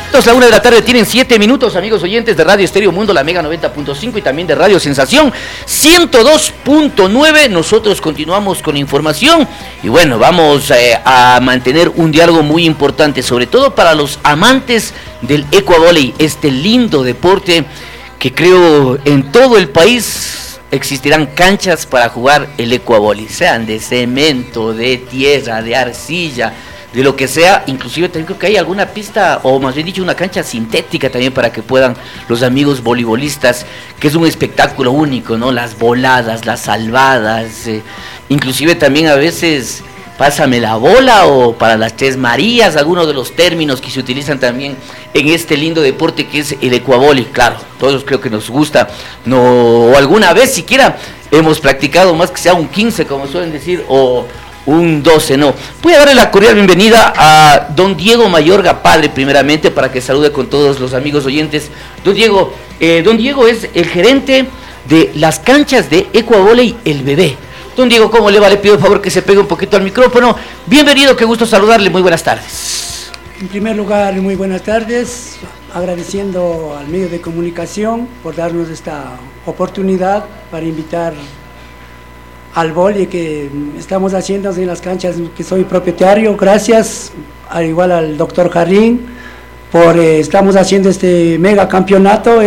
Entonces, la 1 de la tarde tienen 7 minutos, amigos oyentes de Radio Estéreo Mundo, la Mega 90.5 y también de Radio Sensación 102.9. Nosotros continuamos con información y bueno, vamos a mantener un diálogo muy importante, sobre todo para los amantes del ecuavóley, este lindo deporte que creo en todo el país existirán canchas para jugar el ecuavóley, sean de cemento, de tierra, de arcilla, de lo que sea. Inclusive también creo que hay alguna pista, o más bien dicho una cancha sintética también para que puedan los amigos voleibolistas, que es un espectáculo único, ¿no? Las voladas, las salvadas, inclusive también a veces pásame la bola o para las Tres Marías, algunos de los términos que se utilizan también en este lindo deporte que es el ecuavóley. Claro, todos creo que nos gusta, no, o alguna vez siquiera hemos practicado, más que sea un 15 como suelen decir, o un 12, no. Voy a darle la cordial bienvenida a don Diego Mayorga, padre, primeramente, para que salude con todos los amigos oyentes. Don Diego es el gerente de las canchas de ecuavóley El Bebé. Don Diego, ¿cómo le va? Le pido el favor que se pegue un poquito al micrófono. Bienvenido, qué gusto saludarle, muy buenas tardes. En primer lugar, muy buenas tardes, agradeciendo al medio de comunicación por darnos esta oportunidad para invitar al vóley que estamos haciendo en las canchas que soy propietario. Gracias, al igual al doctor Jarrín, por estamos haciendo este mega campeonato,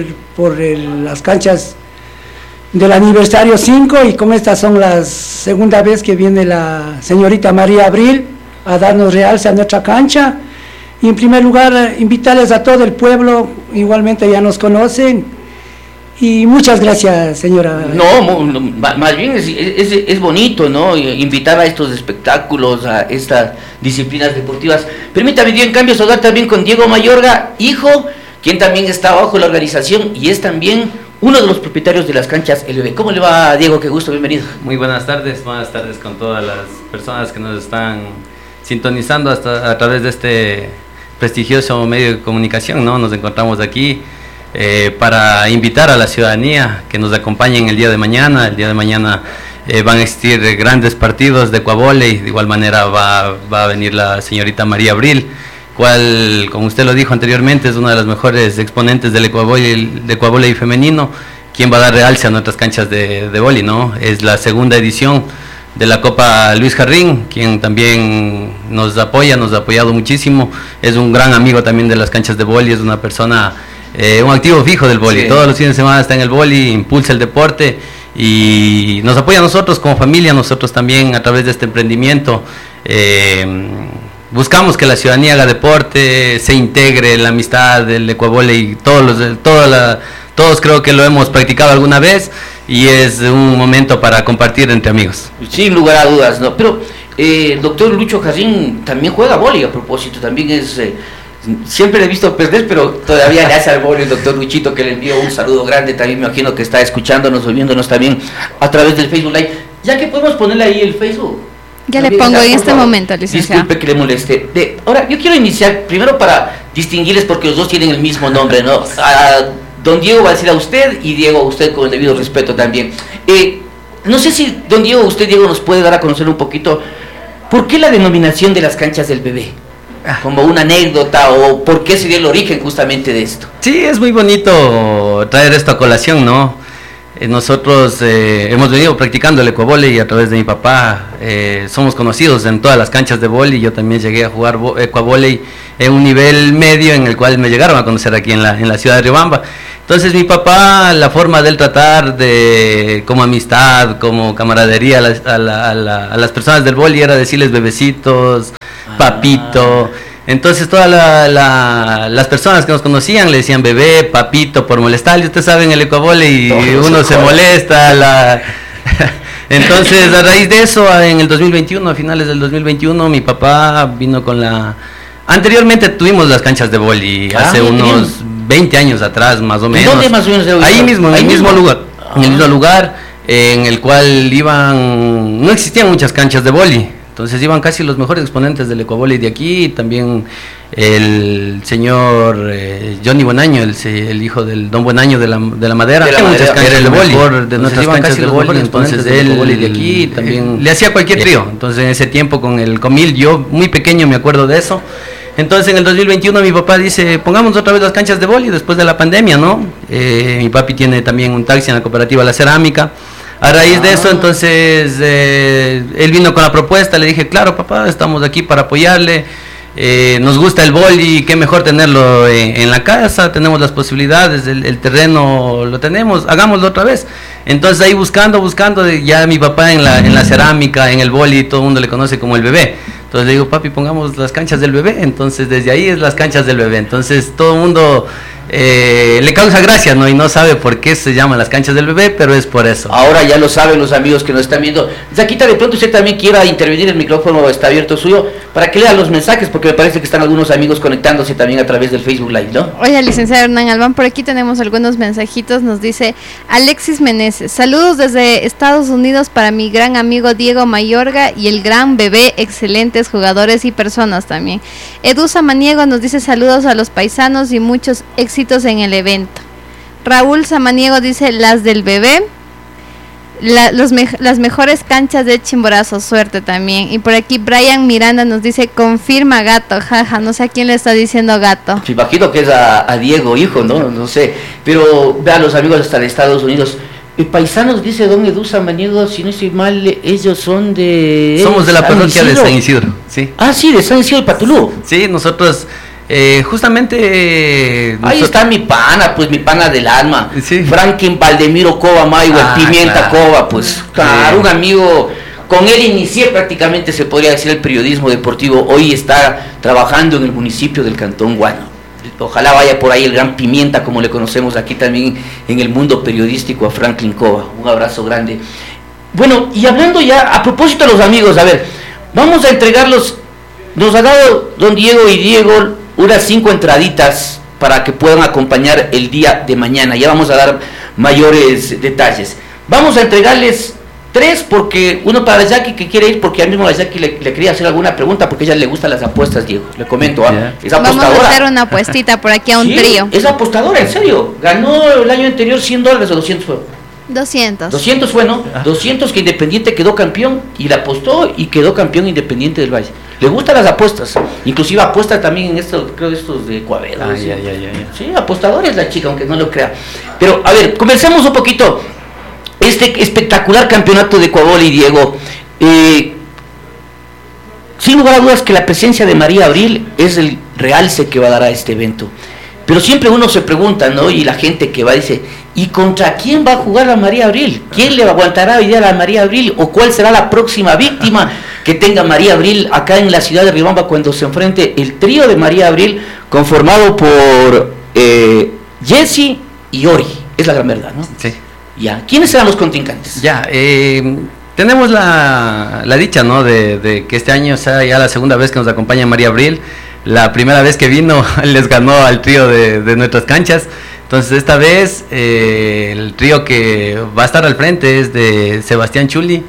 las canchas del aniversario 5, y con estas son la segunda vez que viene la señorita María Abril a darnos realce a nuestra cancha. Y en primer lugar, invitarles a todo el pueblo, igualmente ya nos conocen. Y muchas gracias, señora. No, más bien es bonito, ¿no? Invitar a estos espectáculos, a estas disciplinas deportivas. Permítame, yo en cambio saludar también con Diego Mayorga, hijo, quien también está bajo la organización y es también uno de los propietarios de las canchas El Bebé. ¿Cómo le va, Diego? Qué gusto, bienvenido. Muy buenas tardes con todas las personas que nos están sintonizando hasta a través de este prestigioso medio de comunicación, ¿no? Nos encontramos aquí para invitar a la ciudadanía que nos acompañen el día de mañana. El día de mañana van a existir grandes partidos de ecuavóley. De igual manera va a venir la señorita María Abril, cual, como usted lo dijo anteriormente, es una de las mejores exponentes del ecuavóley femenino, quien va a dar realce a nuestras canchas de vóley, ¿no? Es la segunda edición de la Copa Luis Jarrín, quien también nos apoya, nos ha apoyado muchísimo. Es un gran amigo también de las canchas de vóley, es una persona, un activo fijo del vóley. Sí. Todos los fines de semana está en el vóley, impulsa el deporte y nos apoya a nosotros como familia. Nosotros también a través de este emprendimiento buscamos que la ciudadanía haga deporte, se integre la amistad del ecuavóley. Todos creo que lo hemos practicado alguna vez y es un momento para compartir entre amigos. Sin lugar a dudas, ¿no? Pero doctor Lucho Jarrín también juega vóley, a propósito, también es... siempre le he visto perder, pero todavía le hace al vóley el doctor Luchito, que le envío un saludo grande. También me imagino que está escuchándonos o viéndonos también a través del Facebook Live. Ya que podemos ponerle ahí el Facebook. Ya le pongo en este momento, licenciado. Disculpe que le moleste. Ahora, yo quiero iniciar primero para distinguirles, porque los dos tienen el mismo nombre, ¿no? Don Diego va a decir a usted y Diego a usted con el debido respeto también. No sé si don Diego, usted Diego nos puede dar a conocer un poquito por qué la denominación de las canchas del bebé, como una anécdota, o por qué se dio el origen justamente de esto. Sí, es muy bonito traer esto a colación, ¿no? Nosotros hemos venido practicando el ecuavóley a través de mi papá. Somos conocidos en todas las canchas de vóley. Yo también llegué a jugar ecuavóley en un nivel medio, en el cual me llegaron a conocer aquí en la ciudad de Riobamba. Entonces mi papá, la forma de él tratar como amistad, como camaradería a las personas del vóley era decirles bebecitos, papito. Entonces todas las personas que nos conocían le decían bebé, papito, por molestarle. Usted sabe, en el ecuavóley uno se molesta. Entonces, a raíz de eso, en el 2021, a finales del 2021, mi papá vino con Anteriormente tuvimos las canchas de vóley, hace unos 20 años atrás, más o menos. ¿Dónde más o menos? Ahí mismo, en el mismo lugar. En el mismo lugar en el cual no existían muchas canchas de vóley. Entonces iban casi los mejores exponentes del ecuavóley de aquí, también el señor Johnny Buenaño, el hijo del don Buenaño de la Madera, muchas canchas de vóley, de nuestras canchas de vóley. Entonces él de aquí también le hacía cualquier trío. Entonces en ese tiempo con el Comil, yo muy pequeño me acuerdo de eso, Entonces en el 2021 mi papá dice, pongamos otra vez las canchas de vóley después de la pandemia, ¿no? Mi papi tiene también un taxi en la cooperativa La Cerámica. A raíz de eso, entonces, él vino con la propuesta, le dije, claro papá, estamos aquí para apoyarle, nos gusta el vóley, qué mejor tenerlo en la casa, tenemos las posibilidades, el terreno lo tenemos, hagámoslo otra vez. Entonces ahí buscando, ya mi papá en la cerámica, en el vóley, todo el mundo le conoce como el bebé. Entonces le digo, papi, pongamos las canchas del bebé. Entonces desde ahí es las canchas del bebé. Entonces todo el mundo le causa gracia, ¿no? Y no sabe por qué se llaman las canchas del bebé, pero es por eso. Ahora ya lo saben los amigos que nos están viendo. Zaquita, de pronto usted también quiera intervenir, el micrófono está abierto suyo, para que lea los mensajes, porque me parece que están algunos amigos conectándose también a través del Facebook Live, ¿no? Oye, licenciado Hernán Albán, por aquí tenemos algunos mensajitos, nos dice Alexis Meneses, saludos desde Estados Unidos para mi gran amigo Diego Mayorga y el gran bebé, excelentes jugadores y personas también. Edu Samaniego nos dice saludos a los paisanos y muchos éxitos en el evento. Raúl Samaniego dice las del bebé, las mejores canchas de Chimborazo, suerte también. Y por aquí Brian Miranda nos dice confirma Gato, jaja, no sé a quién le está diciendo Gato. Me imagino que es a Diego, hijo, no sé, pero vean los amigos hasta de Estados Unidos. Paisanos, dice don Edu Samaniego, si no estoy mal, ellos son de... Somos de la parroquia de San Isidro, sí. Ah, sí, de San Isidro de Patulú. Sí, nosotros... justamente ahí está mi pana, pues mi pana del alma, sí. Franklin Valdemiro Cova Maigo, el Pimienta claro. Cova, pues claro, sí. Un amigo, con él inicié prácticamente, se podría decir, el periodismo deportivo. Hoy está trabajando en el municipio del Cantón Guano. Ojalá vaya por ahí el gran Pimienta, como le conocemos aquí también en el mundo periodístico, a Franklin Cova. Un abrazo grande. Bueno, y hablando ya, a propósito de los amigos, a ver, vamos a entregarlos. Nos ha dado don Diego y Diego unas 5 entraditas para que puedan acompañar el día de mañana. Ya vamos a dar mayores detalles. Vamos a entregarles 3, porque uno para la Jackie que quiere ir, porque al mismo la Jackie le quería hacer alguna pregunta, porque a ella le gustan las apuestas, Diego. Le comento, es apostadora. Vamos a hacer una apuestita por aquí a un trío. Es apostadora, en serio. Ganó el año anterior $100 o 200 fue. 200. 200 fue, ¿no? 200 que Independiente quedó campeón y la apostó y quedó campeón Independiente del Valle. Le gustan las apuestas, inclusive apuesta también en estos, creo estos de Coaveda. ¿Sí? Sí, apostadora es la chica, aunque no lo crea. Pero, a ver, comencemos un poquito este espectacular campeonato de Ecuavoli, Diego. Sin lugar a dudas que la presencia de María Abril es el realce que va a dar a este evento. Pero siempre uno se pregunta, ¿no? Y la gente que va dice, ¿y contra quién va a jugar la María Abril? ¿Quién le aguantará hoy día a la María Abril? ¿O cuál será la próxima víctima que tenga María Abril acá en la ciudad de Riobamba cuando se enfrente el trío de María Abril conformado por Jessy y Ori? Es la gran verdad, ¿no? Sí. Ya. ¿Quiénes serán los contrincantes? Ya, tenemos la dicha, ¿no? De que este año sea ya la segunda vez que nos acompaña María Abril. La primera vez que vino les ganó al trío de nuestras canchas. Entonces esta vez el trío que va a estar al frente es de Sebastián Chuli,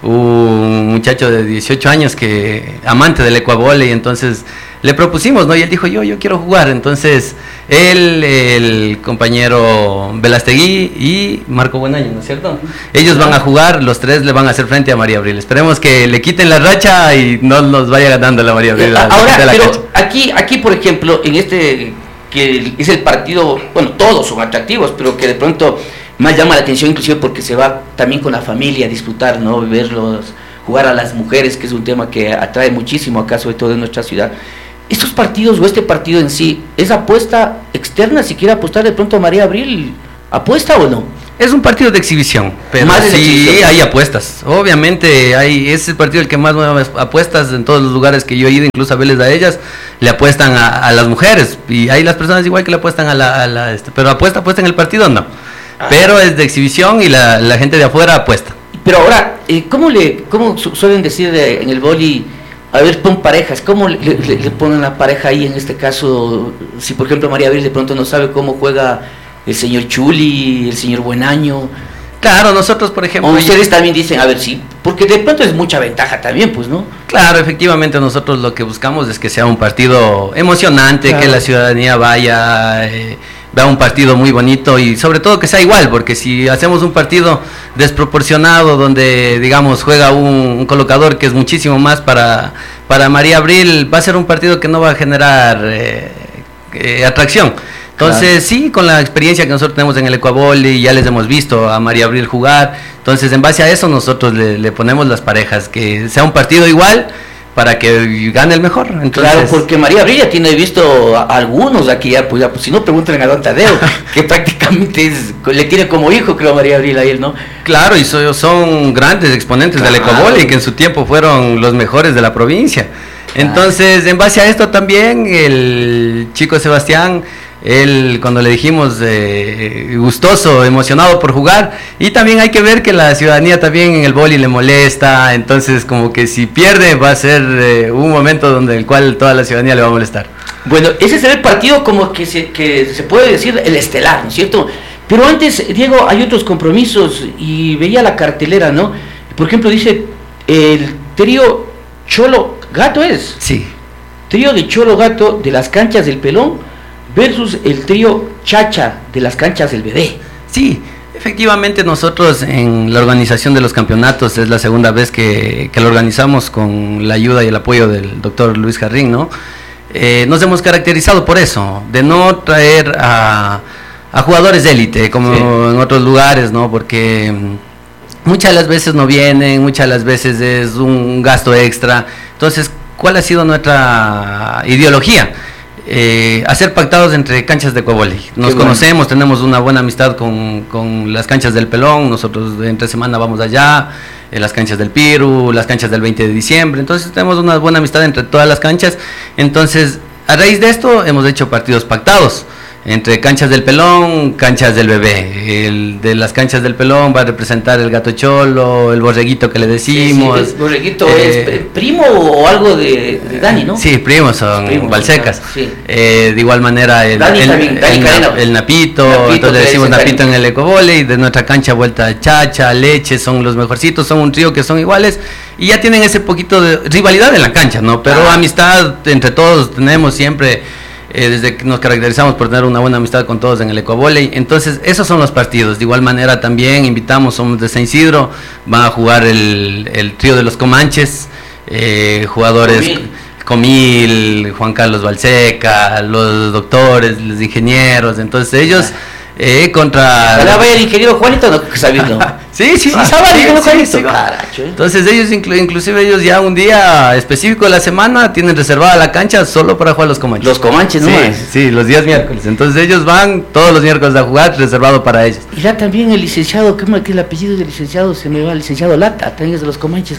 un muchacho de 18 años que amante del ecuavole, y entonces le propusimos, ¿no? Y él dijo, yo quiero jugar. Entonces él, el compañero Velastegui y Marco Buenaño, ¿no es cierto? Ellos van a jugar, los 3 le van a hacer frente a María Abril. Esperemos que le quiten la racha y no nos vaya ganando la María Abril. Ahora, pero aquí por ejemplo, en este que es el partido, bueno, todos son atractivos, pero que de pronto más llama la atención, inclusive porque se va también con la familia a disfrutar, ¿no? Verlos jugar a las mujeres, que es un tema que atrae muchísimo acá, sobre todo en nuestra ciudad. Estos partidos o este partido en sí, ¿es apuesta externa? Si quiere apostar de pronto a María Abril, ¿apuesta o no? Es un partido de exhibición, pero más de sí exhibición. Hay apuestas. Obviamente es el partido el que más mueve apuestas en todos los lugares que yo he ido, incluso a verles a ellas, le apuestan a las mujeres, y hay las personas igual que le apuestan pero apuesta en el partido, no. Pero es de exhibición y la gente de afuera apuesta. Pero ahora, ¿cómo suelen decir en el vóley? A ver, pon parejas, ¿cómo le ponen la pareja ahí en este caso? Si por ejemplo María Abril de pronto no sabe cómo juega el señor Chuli, el señor Buenaño. Claro, nosotros por ejemplo... O ustedes también dicen, a ver, sí, porque de pronto es mucha ventaja también, pues, ¿no? Claro, efectivamente nosotros lo que buscamos es que sea un partido emocionante, claro, que la ciudadanía vaya... vea un partido muy bonito y sobre todo que sea igual, porque si hacemos un partido desproporcionado donde digamos juega un colocador que es muchísimo más para para María Abril va a ser un partido que no va a generar atracción. Entonces, sí, con la experiencia que nosotros tenemos en el Ecuavoli, ya les hemos visto a María Abril jugar. Entonces, en base a eso, nosotros le ponemos las parejas, que sea un partido igual para que gane el mejor. Entonces, claro, porque María Abril ya tiene visto a algunos aquí, pues si no, pregunten a Don Tadeo, que prácticamente le tiene como hijo, creo, María Abril a él, ¿no? Claro, y son grandes exponentes del Ecuavoli, que en su tiempo fueron los mejores de la provincia. Entonces, en base a esto también, el chico Sebastián, él cuando le dijimos gustoso, emocionado por jugar, y también hay que ver que la ciudadanía también en el vóley le molesta, entonces como que si pierde va a ser un momento donde el cual toda la ciudadanía le va a molestar. Bueno, ese será el partido como que se puede decir el estelar, ¿no es cierto? Pero antes, Diego, hay otros compromisos y veía la cartelera, ¿no? Por ejemplo, dice el trío Cholo Gato, ¿es? Sí. Trío de Cholo Gato de las canchas del Pelón versus el trío Chacha de las canchas del Bebé. Sí, efectivamente nosotros en la organización de los campeonatos es la segunda vez que lo organizamos con la ayuda y el apoyo del doctor Luis Jarrín, ¿no? Nos hemos caracterizado por eso, de no traer a jugadores de élite como en otros lugares, ¿no? Porque muchas de las veces no vienen, muchas de las veces es un gasto extra. Entonces, ¿cuál ha sido nuestra ideología? Hacer pactados entre canchas de Ecuavoli. Nos conocemos, tenemos una buena amistad con las canchas del Pelón. Nosotros entre semana vamos allá, las canchas del Piru, las canchas del 20 de diciembre. Entonces tenemos una buena amistad entre todas las canchas. Entonces, a raíz de esto hemos hecho partidos pactados entre canchas del Pelón, canchas del Bebé. El de las canchas del Pelón va a representar el Gato Cholo, el Borreguito que le decimos. Sí, el Borreguito es primo o algo de Dani, ¿no? Sí, primos, son Balsecas. Sí. De igual manera el Napito, entonces le decimos Napito en el Ecovóley. De nuestra cancha vuelta Chacha, Leche, son los mejorcitos, son un trío que son iguales y ya tienen ese poquito de rivalidad en la cancha, ¿no? Pero amistad entre todos tenemos siempre. Desde que nos caracterizamos por tener una buena amistad con todos en el Ecuavoli. Entonces esos son los partidos. De igual manera también invitamos, somos de San Isidro, van a jugar el trío de los Comanches, jugadores Comil, Juan Carlos Balseca, los doctores, los ingenieros. Entonces ellos contra... Ahora vaya el ingeniero Juanito, ¿no? Sabiendo. Sí. Entonces ellos, inclusive ellos ya un día específico de la semana tienen reservada la cancha solo para jugar los Comanches. Los Comanches, ¿no? Sí, los días miércoles. Entonces ellos van todos los miércoles a jugar, reservado para ellos. Y ya también el licenciado, ¿qué es el apellido del licenciado? Se me va, el licenciado Lata, también es de los Comanches.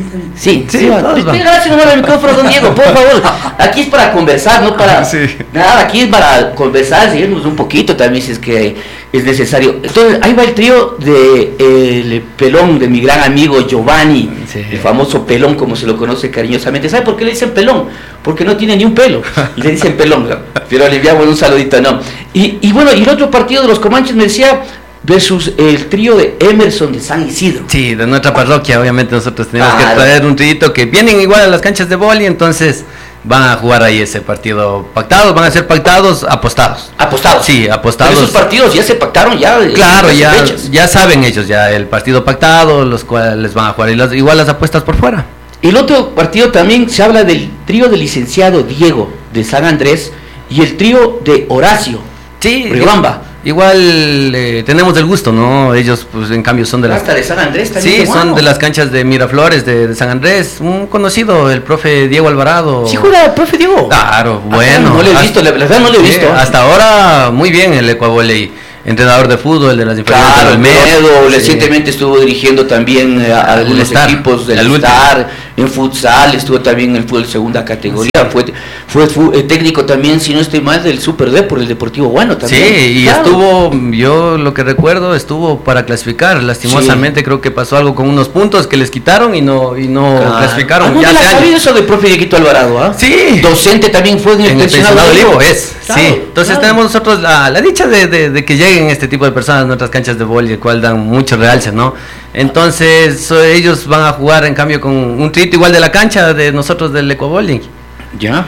Sí, gracias, no el micrófono, don Diego, por favor. Aquí es para conversar, no para... Nada, aquí es para conversar, seguirnos un poquito también si es que es necesario. Entonces ahí va el trío de el Pelón, de mi gran amigo Giovanni, el famoso Pelón como se lo conoce cariñosamente. ¿Sabe por qué le dicen Pelón? Porque no tiene ni un pelo y le dicen Pelón, pero le enviamos un saludito, ¿no? Y bueno, y el otro partido de los Comanches me decía versus el trío de Emerson de San Isidro. Sí, de nuestra parroquia, obviamente nosotros tenemos que traer un trillito que vienen igual a las canchas de vóley, entonces van a jugar ahí ese partido pactados, van a ser pactados apostados. ¿Apostados? Sí, apostados. Pero esos partidos ya se pactaron ya. Claro, ya saben ellos ya el partido pactado, los cuales van a jugar igual las apuestas por fuera. El otro partido también se habla del trío del licenciado Diego de San Andrés y el trío de Horacio. Sí, Riobamba. Igual tenemos el gusto, ¿no? Ellos, pues, en cambio son de las... Hasta de San Andrés también. Sí, son de las canchas de Miraflores, de San Andrés. Un conocido, el profe Diego Alvarado. ¿Sí juega el profe Diego? Claro, bueno. No le he visto, la verdad no le he visto. Hasta ahora, muy bien el Ecuavoli. Entrenador de fútbol de las inferiores. Claro, Medo, recientemente estuvo dirigiendo también a algunos equipos del Star, en futsal, estuvo también en fútbol segunda categoría, fue técnico también, si no estoy mal, del Super D por el Deportivo Bueno también. Sí, y estuvo, yo lo que recuerdo, estuvo para clasificar, lastimosamente creo que pasó algo con unos puntos que les quitaron y no clasificaron. ¿Ya ha sabido eso de profe Dieguito Alvarado? Sí. Docente también fue en el pensionado Olivo, Claro, sí. Entonces tenemos nosotros la dicha de que lleguen este tipo de personas a nuestras canchas de vóley, el cual dan mucho realce, ¿no? Entonces ellos van a jugar en cambio con un trito igual de la cancha de nosotros del Ecuavoli. Ya.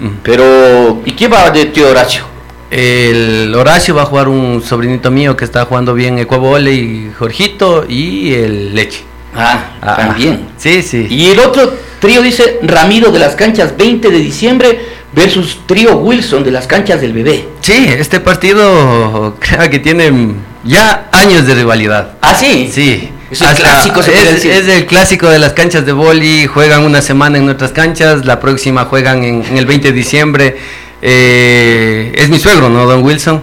Pero ¿y qué va de tío Horacio? El Horacio va a jugar un sobrinito mío que está jugando bien Ecuavoli, Jorgito, y el Leche. También. Sí. Y el otro Trío, dice Ramiro, de las canchas 20 de diciembre versus trío Wilson de las canchas del Bebé. Sí, este partido creo que tiene ya años de rivalidad. ¿Ah, sí? Sí. Es el clásico, se puede decir. Es el clásico de las canchas de vóley. Juegan una semana en nuestras canchas, la próxima juegan en el 20 de diciembre. Es mi suegro, ¿no? Don Wilson.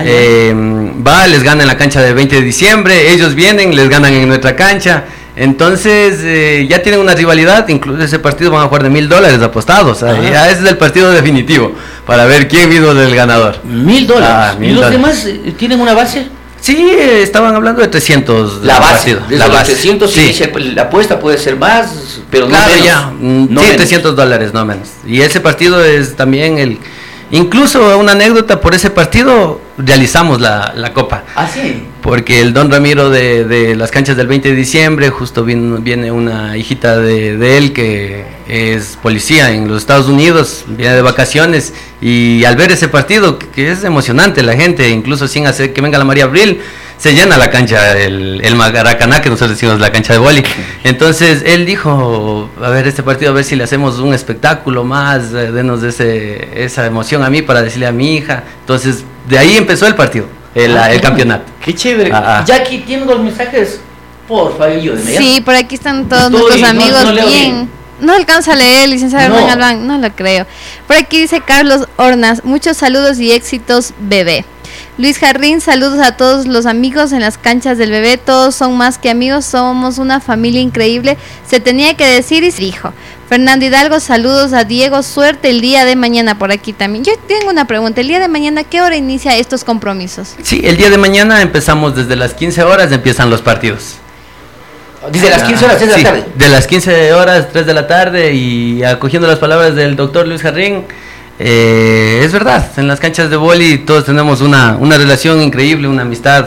Va, les gana en la cancha del 20 de diciembre, ellos vienen, les ganan en nuestra cancha. Entonces ya tienen una rivalidad, incluso ese partido van a jugar de $1,000 apostados. Ya ese es el partido definitivo para ver quién vino del ganador. $1,000. ¿Y los demás tienen una base? Sí, estaban hablando de 300. La base, desde la los base. 300 sí. La apuesta puede ser más, pero claro, no menos. Ya. No sí, menos. $300, no menos. Y ese partido es también incluso una anécdota, por ese partido realizamos la copa. ¿Ah, sí? Porque el don Ramiro de las canchas del 20 de diciembre, justo viene una hijita de él que es policía en los Estados Unidos, viene de vacaciones, y al ver ese partido, que es emocionante, la gente, incluso sin hacer que venga la María Abril, se llena la cancha, el Maracaná, que nosotros decimos la cancha de vóley. Entonces él dijo, a ver, este partido, a ver si le hacemos un espectáculo más, denos esa emoción a mí para decirle a mi hija. Entonces de ahí empezó el partido, el campeonato. Qué chévere. Jackie, ¿tienen los mensajes? Porfa, ayúdenme. Sí, por aquí están todos nuestros amigos. No alcanza a leer, licenciado Hernán Albán, no lo creo. Por aquí dice Carlos Hornas, muchos saludos y éxitos, Bebé. Luis Jarrín, saludos a todos los amigos en las canchas del Bebé, todos son más que amigos, somos una familia increíble, se tenía que decir y se dijo. Fernando Hidalgo, saludos a Diego, suerte el día de mañana por aquí también. Yo tengo una pregunta, el día de mañana, ¿qué hora inicia estos compromisos? Sí, el día de mañana empezamos desde las 15 horas, empiezan los partidos. Desde las 15 horas, 3 de la tarde. De las 15 horas, 3 de la tarde, y acogiendo las palabras del doctor Luis Jarrín, es verdad, en las canchas de vóley todos tenemos una relación increíble, una amistad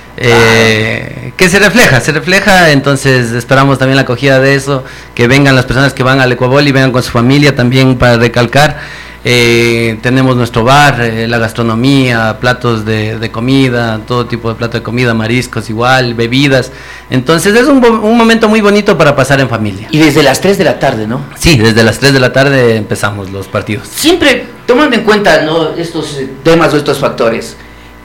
que se refleja, entonces esperamos también la acogida de eso, que vengan las personas que van al Ecuavóley, vengan con su familia también para recalcar. Tenemos nuestro bar, la gastronomía, platos de comida, todo tipo de plato de comida, mariscos igual, bebidas. Entonces es un momento muy bonito para pasar en familia. Y desde las 3 de la tarde, ¿no? Sí, desde las 3 de la tarde empezamos los partidos. Siempre tomando en cuenta, ¿no?, estos temas o estos factores,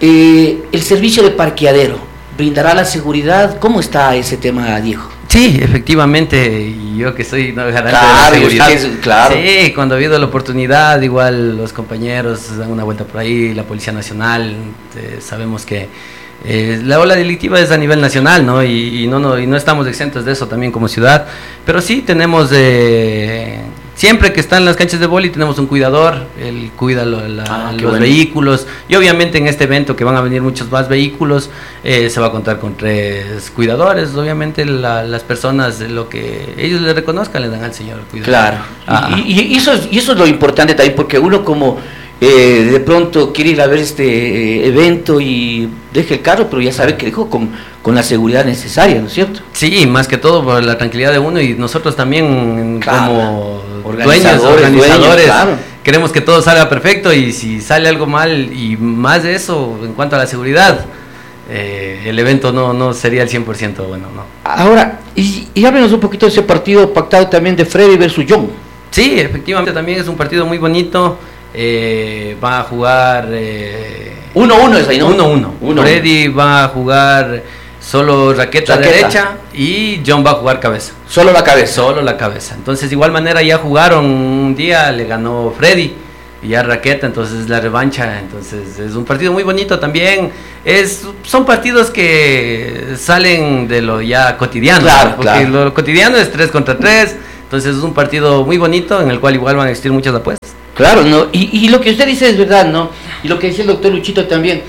el servicio de parqueadero, ¿brindará la seguridad? ¿Cómo está ese tema, Diego? Sí, efectivamente, y yo que soy garante claro, de la seguridad. Claro. Sí, cuando ha habido la oportunidad, igual los compañeros dan una vuelta por ahí, la Policía Nacional, sabemos que la ola delictiva es a nivel nacional, ¿no? Y no estamos exentos de eso también como ciudad, pero sí tenemos, siempre que están en las canchas de vóley tenemos un cuidador, él cuida los vehículos, y obviamente en este evento que van a venir muchos más vehículos, se va a contar con 3 cuidadores, obviamente las personas, lo que ellos le reconozcan, le dan al señor cuidador. Claro, y eso es lo importante también, porque uno como de pronto quiere ir a ver este evento y deja el carro, pero ya sabe que dejó con la seguridad necesaria, ¿no es cierto? Sí, más que todo por la tranquilidad de uno, y nosotros también como organizadores, claro, queremos que todo salga perfecto, y si sale algo mal, y más de eso en cuanto a la seguridad, el evento no sería el 100% bueno, ¿no? Ahora, y háblenos un poquito de ese partido pactado también de Freddy versus John. Sí, efectivamente también es un partido muy bonito. Va a jugar 1-1 es ahí, ¿no? 1-1. Freddy va a jugar solo raqueta derecha, y John va a jugar cabeza. Solo la cabeza. Entonces de igual manera ya jugaron un día, le ganó Freddy, y ya raqueta, entonces la revancha. Entonces es un partido muy bonito también. Son partidos que salen de lo ya cotidiano, porque lo cotidiano es 3 contra 3. Entonces es un partido muy bonito en el cual igual van a existir muchas apuestas. Claro, ¿no? Y lo que usted dice es verdad, ¿no? Y lo que decía el doctor Luchito también,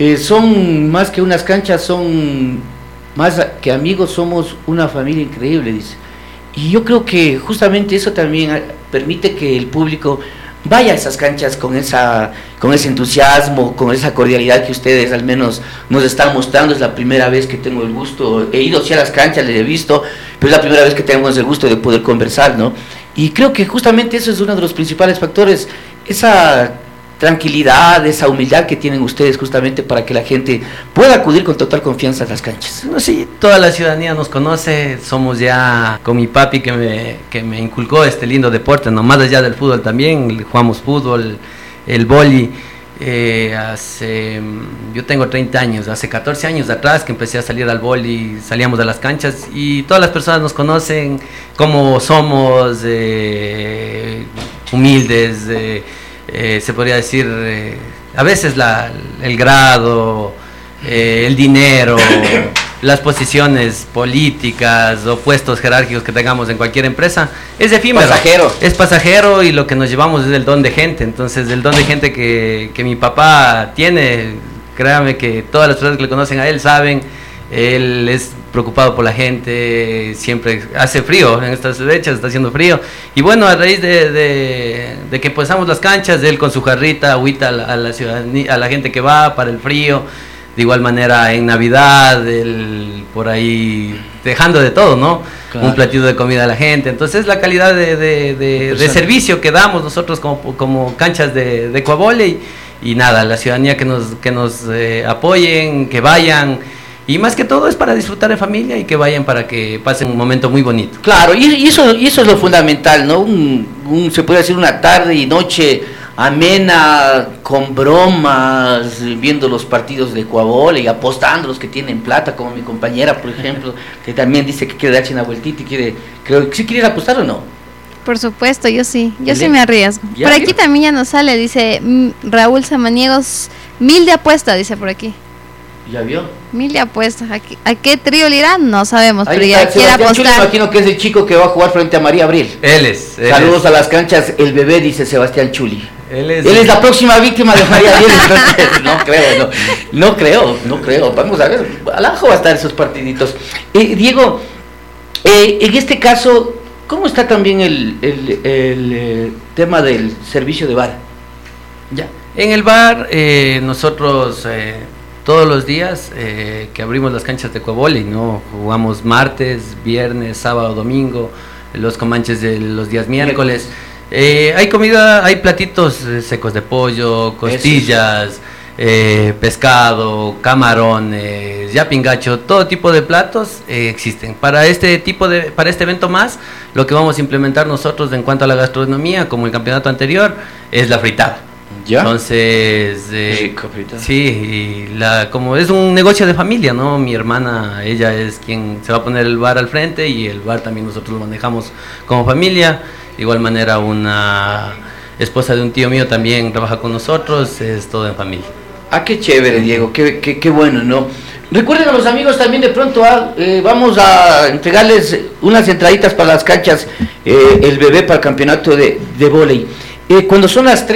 son más que unas canchas, son más que amigos, somos una familia increíble, dice. Y yo creo que justamente eso también permite que el público vaya a esas canchas con ese entusiasmo, con esa cordialidad que ustedes al menos nos están mostrando. Es la primera vez que tengo el gusto, he ido sí a las canchas, les he visto, pero es la primera vez que tenemos el gusto de poder conversar, ¿no? Y creo que justamente eso es uno de los principales factores, esa tranquilidad, esa humildad que tienen ustedes justamente para que la gente pueda acudir con total confianza a las canchas. No, sí, toda la ciudadanía nos conoce, somos ya con mi papi que me inculcó este lindo deporte, no más allá del fútbol también, jugamos fútbol, el vóley. Yo tengo 30 años, hace 14 años atrás que empecé a salir al vóley, salíamos a las canchas y todas las personas nos conocen, cómo somos, humildes, se podría decir, a veces el grado, el dinero, las posiciones políticas o puestos jerárquicos que tengamos en cualquier empresa, es efímero. Es pasajero y lo que nos llevamos es el don de gente. Entonces, el don de gente que mi papá tiene, créame que todas las personas que le conocen a él saben, él es preocupado por la gente, siempre hace frío, en estas fechas está haciendo frío, y bueno, a raíz de que empezamos las canchas, él con su jarrita, agüita a la ciudadanía, a la gente que va para el frío, de igual manera en Navidad, él por ahí dejando de todo, ¿no? Claro. Un platillo de comida a la gente, entonces la calidad de servicio que damos nosotros como canchas de ecuavóley, y nada, la ciudadanía que nos apoyen, que vayan. Y más que todo es para disfrutar en familia y que vayan para que pasen un momento muy bonito. Claro, y eso es lo fundamental, ¿no? Se puede decir una tarde y noche amena, con bromas, viendo los partidos de ecuavóley y apostando los que tienen plata, como mi compañera, por ejemplo, que también dice que quiere darse una vueltita y creo que sí quiere apostar o no. Por supuesto, yo sí me arriesgo. Por aquí también ya nos sale, dice Raúl Samaniegos, 1000 de apuesta, dice por aquí. ¿Ya vio? 1000 de apuestas. ¿A qué trío le irán? No sabemos, ahí pero ya quiere apostar. Chuli, imagino que es el chico que va a jugar frente a María Abril. Saludos a las canchas, el bebé, dice Sebastián Chuli. Él es la próxima víctima de María Abril. No creo. Vamos a ver, alajo va a estar esos partiditos. Diego, en este caso, ¿cómo está también el tema del servicio de bar? Ya, en el bar nosotros... todos los días que abrimos las canchas de ecuavóley, ¿no? Jugamos martes, viernes, sábado, domingo, los comanches de los días miércoles. Hay comida, hay platitos secos de pollo, costillas, pescado, camarones, yapingacho, todo tipo de platos existen. Para este evento más, lo que vamos a implementar nosotros en cuanto a la gastronomía, como el campeonato anterior, es la fritada. ¿Ya? Entonces, sí, como es un negocio de familia, ¿no? Mi hermana, ella es quien se va a poner el bar al frente y el bar también nosotros lo manejamos como familia. De igual manera, una esposa de un tío mío también trabaja con nosotros, es todo en familia. Ah, qué chévere, Diego, qué bueno, ¿no? Recuerden a los amigos también de pronto, vamos a entregarles unas entraditas para las canchas, el bebé para el campeonato de vóley. Cuando son las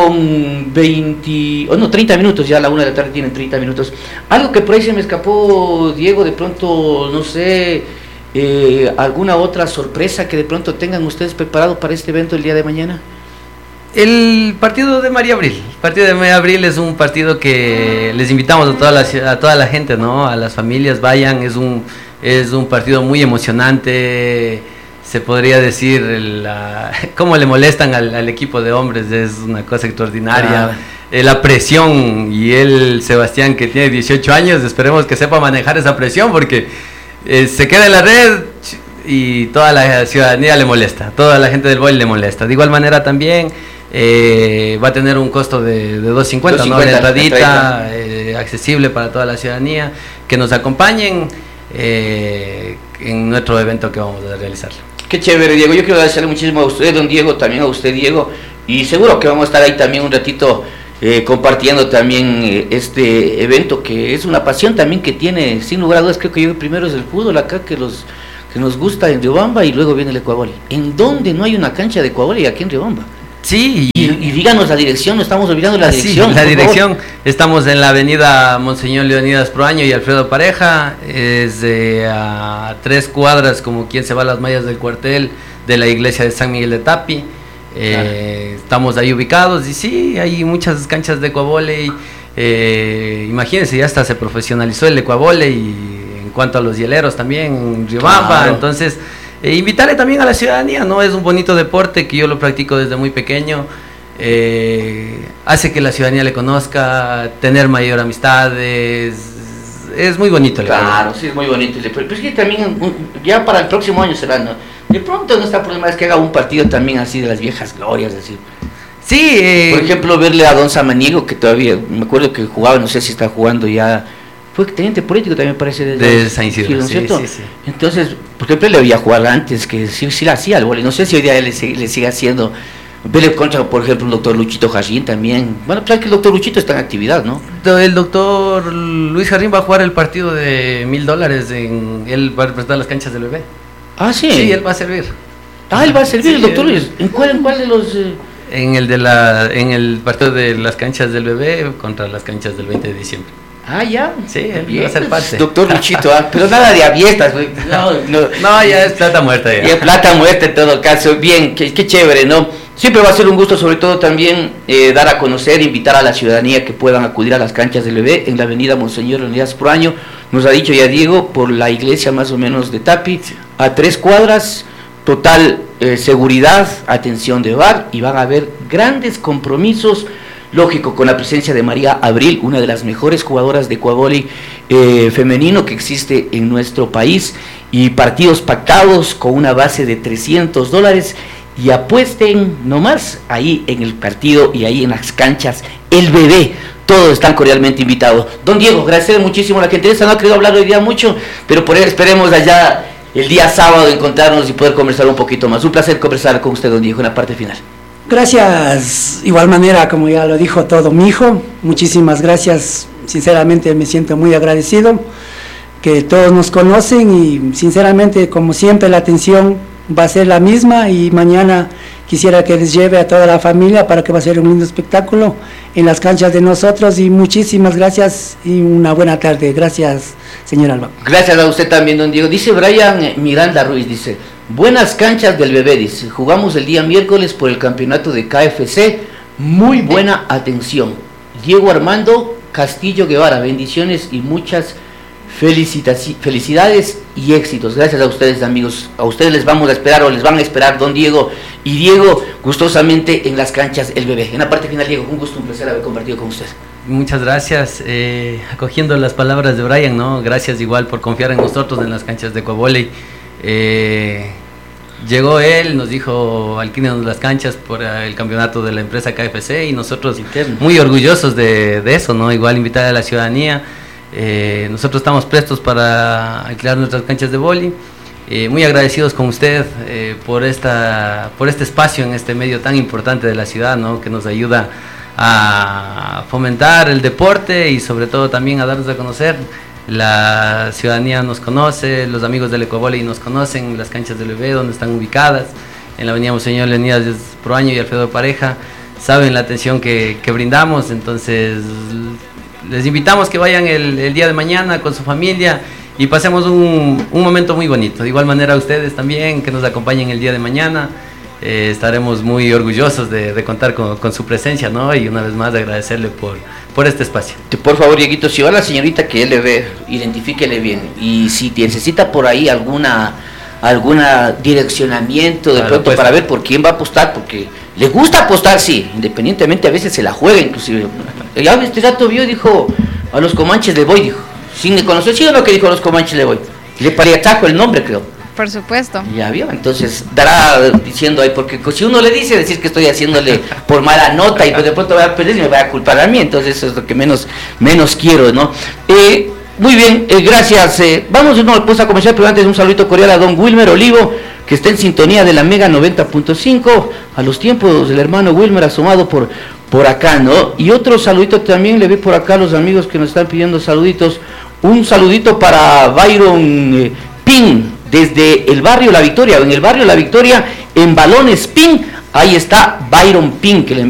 30 minutos, ya a la 1 de la tarde tienen 30 minutos. Algo que por ahí se me escapó, Diego, de pronto, no sé, alguna otra sorpresa que de pronto tengan ustedes preparado para este evento el día de mañana. El partido de María Abril. El partido de María Abril es un partido que les invitamos a toda la gente, ¿no? A las familias, vayan, es un partido muy emocionante. Se podría decir cómo le molestan al equipo de hombres, es una cosa extraordinaria. La presión, y Sebastián, que tiene 18 años, esperemos que sepa manejar esa presión, porque se queda en la red y toda la ciudadanía le molesta, toda la gente del vóley le molesta. De igual manera también va a tener un costo de 2.50, ¿no? La entradita, accesible para toda la ciudadanía, que nos acompañen en nuestro evento que vamos a realizar. Qué chévere, Diego. Yo quiero agradecerle muchísimo a usted, don Diego, también a usted, Diego, y seguro que vamos a estar ahí también un ratito compartiendo también este evento, que es una pasión también que tiene, sin lugar a dudas. Creo que yo primero es el fútbol acá, que nos gusta en Riobamba, y luego viene el ecuavóley. ¿En dónde no hay una cancha de ecuavóley aquí en Riobamba? Sí, y díganos la dirección, no estamos olvidando la dirección. Sí, la dirección, estamos en la avenida Monseñor Leonidas Proaño y Alfredo Pareja, es a 3 cuadras, como quien se va a las mallas del cuartel de la iglesia de San Miguel de Tapi. Claro. Estamos ahí ubicados, y sí, hay muchas canchas de ecuavóley. Imagínense, ya hasta se profesionalizó el ecuavóley, y en cuanto a los hieleros también en Riobamba. Claro. Entonces, invitarle también a la ciudadanía, ¿no? Es un bonito deporte que yo lo practico desde muy pequeño. hace que la ciudadanía le conozca, tener mayor amistades. Es muy bonito. Claro, sí, es muy bonito. Pero es que también ya para el próximo año será, ¿no? De pronto nuestro problema es que haga un partido también así de las viejas glorias, es decir. Sí. Por ejemplo, verle a don Samaniego, que todavía, me acuerdo que jugaba, no sé si está jugando ya, fue teniente político también parece de San Isidro, ¿no es cierto? Sí, sí. Entonces, por ejemplo, le veía jugar antes, que sí la hacía al vóley, no sé si hoy día le sigue haciendo. Verle contra, por ejemplo, el doctor Luchito Jarrín también. Bueno, pues que el doctor Luchito está en actividad, ¿no? El doctor Luis Jarrín va a jugar el partido de $1000, él va a representar las canchas del bebé. Ah, sí. Sí, él va a servir. Ah, él va a servir, sí, el doctor Luis. ¿En cuál de los...? En el partido de las canchas del bebé contra las canchas del 20 de diciembre. Ah, ya. Sí, él va a ser parte. Doctor Luchito, pero nada de aviestas, güey. No, ya es plata muerta ya. Ya plata muerta en todo caso. Bien, qué chévere, ¿no? Siempre va a ser un gusto, sobre todo también dar a conocer, invitar a la ciudadanía que puedan acudir a las canchas del bebé en la avenida Monseñor Leonidas Proaño. Nos ha dicho ya Diego, por la iglesia más o menos de Tapi, a 3 cuadras, total seguridad, atención de bar, y van a haber grandes compromisos, lógico, con la presencia de María Abril, una de las mejores jugadoras de ecuavóley femenino que existe en nuestro país, y partidos pactados con una base de $300, y apuesten nomás ahí en el partido y ahí en las canchas el bebé. Todos están cordialmente invitados. Don Diego, agradecer muchísimo a la gente. No ha querido hablar hoy día mucho, pero por ahí esperemos allá el día sábado encontrarnos y poder conversar un poquito más. Un placer conversar con usted, don Diego, en la parte final. Gracias, igual manera, como ya lo dijo todo mi hijo, muchísimas gracias, sinceramente me siento muy agradecido, que todos nos conocen y sinceramente, como siempre, la atención va a ser la misma, y mañana quisiera que les lleve a toda la familia para que va a ser un lindo espectáculo en las canchas de nosotros, y muchísimas gracias y una buena tarde. Gracias, señor Alba. Gracias a usted también, don Diego. Dice Brian Miranda Ruiz, dice, buenas canchas del bebé, dice, jugamos el día miércoles por el campeonato de KFC, muy buena atención. Diego Armando Castillo Guevara, bendiciones y muchas felicidades y éxitos. Gracias a ustedes, amigos. A ustedes les vamos a esperar, o les van a esperar don Diego y Diego gustosamente en las canchas el bebé. En la parte final, Diego, un gusto, un placer haber compartido con usted. Muchas gracias, acogiendo las palabras de Brian, ¿no? Gracias igual por confiar en nosotros en las canchas de ecuavóley. Llegó él, nos dijo alquílenos las canchas por el campeonato de la empresa KFC, y nosotros muy orgullosos de eso, ¿no? Igual invitar a la ciudadanía. Nosotros estamos prestos para alquilar nuestras canchas de vóley. Muy agradecidos con usted por este espacio en este medio tan importante de la ciudad, ¿no? Que nos ayuda a fomentar el deporte y sobre todo también a darnos a conocer. La ciudadanía nos conoce, los amigos del ecuavóley nos conocen, las canchas del bebé donde están ubicadas, en la avenida Monseñor Leonidas Proaño y Alfredo Pareja, saben la atención que brindamos. Entonces les invitamos que vayan el día de mañana con su familia y pasemos un momento muy bonito. De igual manera, ustedes también que nos acompañen el día de mañana, estaremos muy orgullosos de contar con su presencia, ¿no? Y una vez más agradecerle por este espacio. Por favor, Dieguito, si va la señorita que él le ve, identifíquele bien, y si necesita por ahí alguna direccionamiento de pronto pues, para ver por quién va a apostar, porque le gusta apostar, sí, independientemente, a veces se la juega inclusive. Ya este rato vio, dijo, a los Comanches le voy, dijo, sin conocer, ¿sí o no que dijo a los Comanches le voy? Le paría taco el nombre, creo. Por supuesto. Ya vio, entonces dará diciendo ahí, porque si uno le dice, decir que estoy haciéndole por mala nota, y pues de pronto va a perder y me va a culpar a mí, entonces eso es lo que menos quiero, ¿no? Muy bien, gracias. Vamos de nuevo a comercial, pero antes un saludito cordial a don Wilmer Olivo, que está en sintonía de la Mega 90.5, a los tiempos del hermano Wilmer asomado por acá, ¿no? Y otro saludito también le vi por acá a los amigos que nos están pidiendo saluditos. Un saludito para Byron Pin, desde el barrio La Victoria, en el barrio La Victoria, en Balones Pin, ahí está Byron Pin, que le envía